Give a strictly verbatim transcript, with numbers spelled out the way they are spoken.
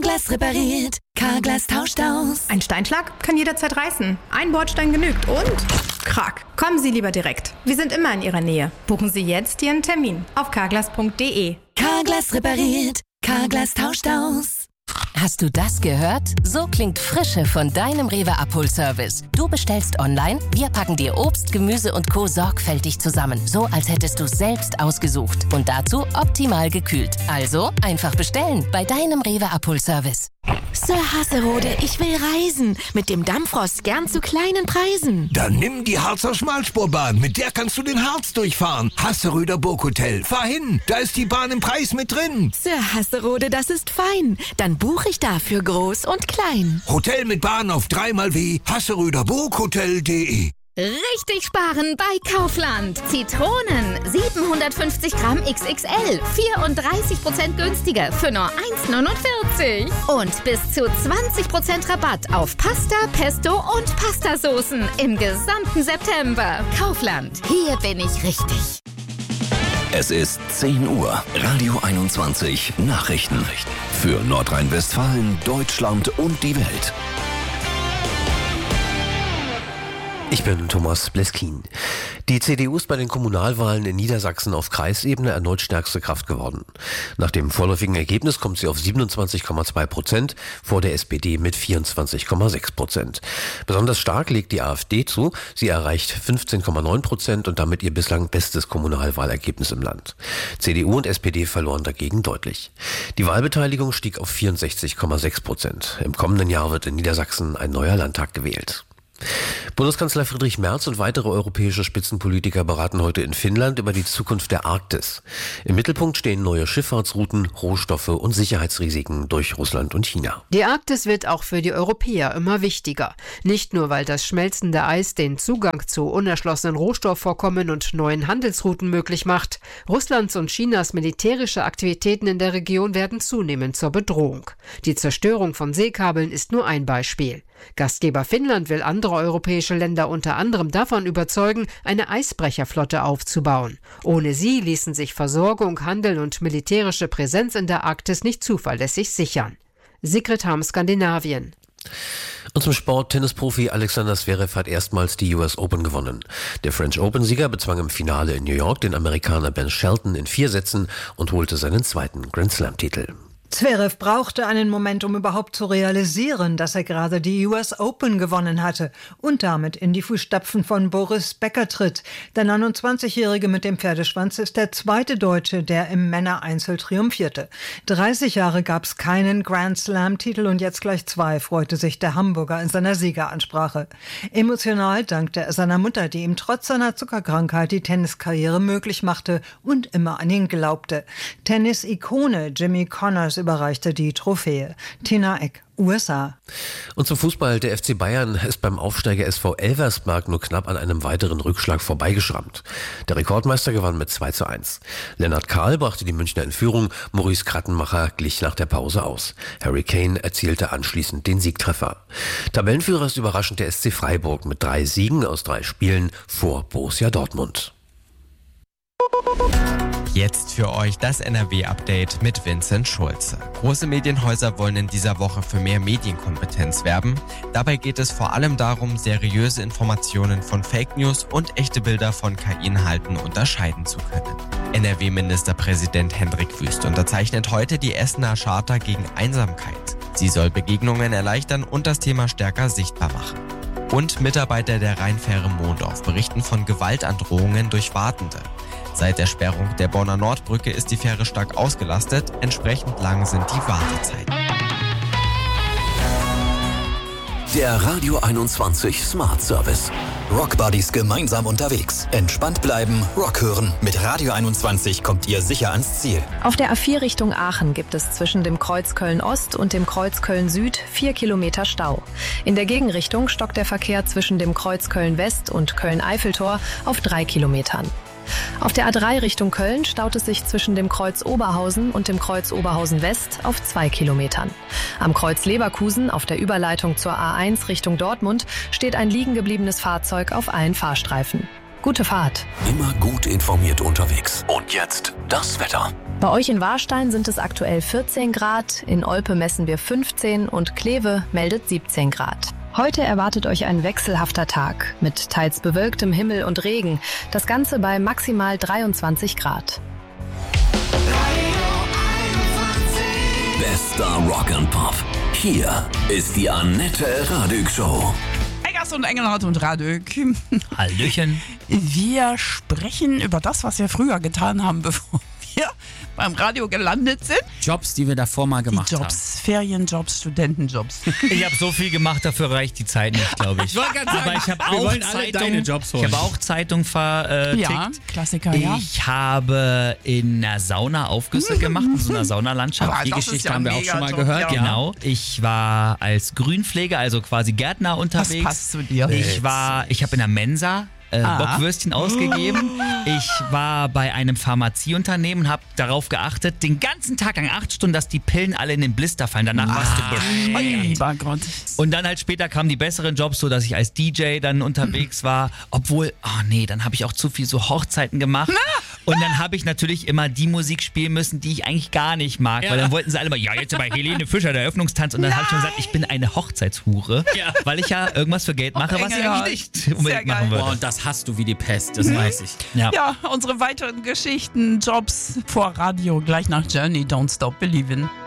Carglass repariert, Carglass tauscht aus. Ein Steinschlag kann jederzeit reißen. Ein Bordstein genügt und Krack. Kommen Sie lieber direkt. Wir sind immer in Ihrer Nähe. Buchen Sie jetzt Ihren Termin auf carglass punkt de. Carglass repariert, Carglass tauscht aus. Hast du das gehört? So klingt Frische von deinem Rewe Abholservice. Du bestellst online, wir packen dir Obst, Gemüse und Co. sorgfältig zusammen. So, als hättest du es selbst ausgesucht. Und dazu optimal gekühlt. Also einfach bestellen bei deinem Rewe Abholservice. Sir Hasserode, ich will reisen. Mit dem Dampfrost gern zu kleinen Preisen. Dann nimm die Harzer Schmalspurbahn. Mit der kannst du den Harz durchfahren. Hasseröder Burghotel. Fahr hin, da ist die Bahn im Preis mit drin. Sir Hasserode, das ist fein. Dann buche ich dafür groß und klein. Hotel mit Bahn auf dreimal W. Hasseröder Burghotel punkt de. Richtig sparen bei Kaufland. Zitronen siebenhundertfünfzig Gramm X X L, vierunddreißig Prozent günstiger für nur eins neunundvierzig. Und bis zu zwanzig Prozent Rabatt auf Pasta, Pesto und Pastasoßen im gesamten September. Kaufland, hier bin ich richtig. Es ist zehn Uhr. Radio einundzwanzig Nachrichten. Für Nordrhein-Westfalen, Deutschland und die Welt. Ich bin Thomas Bleskin. Die C D U ist bei den Kommunalwahlen in Niedersachsen auf Kreisebene erneut stärkste Kraft geworden. Nach dem vorläufigen Ergebnis kommt sie auf siebenundzwanzig Komma zwei Prozent, vor der S P D mit vierundzwanzig Komma sechs Prozent. Besonders stark legt die AfD zu. Sie erreicht fünfzehn Komma neun Prozent und damit ihr bislang bestes Kommunalwahlergebnis im Land. C D U und S P D verloren dagegen deutlich. Die Wahlbeteiligung stieg auf vierundsechzig Komma sechs Prozent. Im kommenden Jahr wird in Niedersachsen ein neuer Landtag gewählt. Bundeskanzler Friedrich Merz und weitere europäische Spitzenpolitiker beraten heute in Finnland über die Zukunft der Arktis. Im Mittelpunkt stehen neue Schifffahrtsrouten, Rohstoffe und Sicherheitsrisiken durch Russland und China. Die Arktis wird auch für die Europäer immer wichtiger. Nicht nur, weil das schmelzende Eis den Zugang zu unerschlossenen Rohstoffvorkommen und neuen Handelsrouten möglich macht. Russlands und Chinas militärische Aktivitäten in der Region werden zunehmend zur Bedrohung. Die Zerstörung von Seekabeln ist nur ein Beispiel. Gastgeber Finnland will andere europäische Länder unter anderem davon überzeugen, eine Eisbrecherflotte aufzubauen. Ohne sie ließen sich Versorgung, Handel und militärische Präsenz in der Arktis nicht zuverlässig sichern. Sigrid Harm, Skandinavien. Und zum Sport: Tennisprofi Alexander Zverev hat erstmals die U S Open gewonnen. Der French Open-Sieger bezwang im Finale in New York den Amerikaner Ben Shelton in vier Sätzen und holte seinen zweiten Grand Slam-Titel. Zverev brauchte einen Moment, um überhaupt zu realisieren, dass er gerade die U S Open gewonnen hatte und damit in die Fußstapfen von Boris Becker tritt. Der neunundzwanzigjährige mit dem Pferdeschwanz ist der zweite Deutsche, der im Männereinzel triumphierte. dreißig Jahre gab es keinen Grand Slam-Titel und jetzt gleich zwei, freute sich der Hamburger in seiner Siegeransprache. Emotional dankte er seiner Mutter, die ihm trotz seiner Zuckerkrankheit die Tenniskarriere möglich machte und immer an ihn glaubte. Tennis-Ikone Jimmy Connors überreichte die Trophäe. Tina Eck, U S A. Und zum Fußball: Der F C Bayern ist beim Aufsteiger S V Elversberg nur knapp an einem weiteren Rückschlag vorbeigeschrammt. Der Rekordmeister gewann mit zwei zu eins. Lennart Kahl brachte die Münchner in Führung, Maurice Krattenmacher glich nach der Pause aus. Harry Kane erzielte anschließend den Siegtreffer. Tabellenführer ist überraschend der S C Freiburg mit drei Siegen aus drei Spielen vor Borussia Dortmund. Jetzt für euch das N R W-Update mit Vincent Schulze. Große Medienhäuser wollen in dieser Woche für mehr Medienkompetenz werben. Dabei geht es vor allem darum, seriöse Informationen von Fake News und echte Bilder von K I-Inhalten unterscheiden zu können. N R W-Ministerpräsident Hendrik Wüst unterzeichnet heute die Essener Charta gegen Einsamkeit. Sie soll Begegnungen erleichtern und das Thema stärker sichtbar machen. Und Mitarbeiter der Rheinfähre Mondorf berichten von Gewaltandrohungen durch Wartende. Seit der Sperrung der Bonner Nordbrücke ist die Fähre stark ausgelastet, entsprechend lang sind die Wartezeiten. Der Radio einundzwanzig Smart Service. Rockbuddies gemeinsam unterwegs. Entspannt bleiben, Rock hören. Mit Radio einundzwanzig kommt ihr sicher ans Ziel. Auf der A vier Richtung Aachen gibt es zwischen dem Kreuz Köln-Ost und dem Kreuz Köln-Süd vier Kilometer Stau. In der Gegenrichtung stockt der Verkehr zwischen dem Kreuz Köln-West und Köln-Eiffeltor auf drei Kilometern. Auf der A drei Richtung Köln staut es sich zwischen dem Kreuz Oberhausen und dem Kreuz Oberhausen West auf zwei Kilometern. Am Kreuz Leverkusen auf der Überleitung zur A eins Richtung Dortmund steht ein liegen gebliebenes Fahrzeug auf allen Fahrstreifen. Gute Fahrt. Immer gut informiert unterwegs. Und jetzt das Wetter. Bei euch in Warstein sind es aktuell vierzehn Grad, in Olpe messen wir fünfzehn und Kleve meldet siebzehn Grad. Heute erwartet euch ein wechselhafter Tag mit teils bewölktem Himmel und Regen. Das Ganze bei maximal dreiundzwanzig Grad. Bester Rock and Pop. Hier ist die Annette Radük Show. Eggers und Engelhardt und Radük. Hallöchen. Wir sprechen über das, was wir früher getan haben, bevor wir beim Radio gelandet sind. Jobs, die wir davor mal gemacht die Jobs, haben. Ferienjobs, Studentenjobs. Ich habe so viel gemacht, dafür reicht die Zeit nicht, glaube ich. Ich wollte gerade sagen, aber ich habe auch wollen alle Zeitung, deine Jobs holen. Ich habe auch Zeitung vertickt. Ja, Klassiker, ja. Ich habe in einer Sauna Aufgüsse gemacht, in so einer Saunalandschaft. Aber die das Geschichte ist ja haben wir auch mega schon mal Job, gehört. ja. Genau. Ich war als Grünpfleger, also quasi Gärtner unterwegs. Das passt zu dir. Ich war, ich habe in der Mensa Äh, Bockwürstchen ausgegeben. Ich war bei einem Pharmazieunternehmen, habe darauf geachtet, den ganzen Tag lang acht Stunden, dass die Pillen alle in den Blister fallen. Danach warst du bescheuert. Gott. Und dann halt später kamen die besseren Jobs, so dass ich als D J dann unterwegs war. Obwohl, oh nee, dann habe ich auch zu viel so Hochzeiten gemacht. Und dann habe ich natürlich immer die Musik spielen müssen, die ich eigentlich gar nicht mag. Ja. Weil dann wollten sie alle mal, ja, jetzt bei Helene Fischer, der Eröffnungstanz. Und dann habe ich schon gesagt, ich bin eine Hochzeitshure. Ja. Weil ich ja irgendwas für Geld mache, was ich eigentlich nicht unbedingt machen würde. Boah, und das hast du wie die Pest, das mhm. weiß ich. Ja. ja, unsere weiteren Geschichten, Jobs vor Radio, gleich nach Journey, Don't Stop Believin'.